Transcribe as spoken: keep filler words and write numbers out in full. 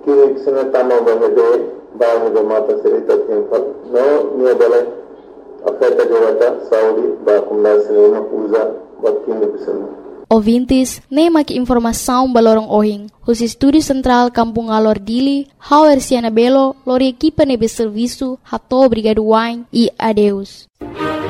kini kisana tama bahede bahede mata serita temple no nia bala afeta jawata Saudi ba kumna sinema usa bakini kisana. Ouvintes, nem aqui informação balorong ohing. Os Estúdio Central Kampung Alor Dili, Hauer Siana Belo, lori equipa nebe serviço, hato obrigado wine e adeus.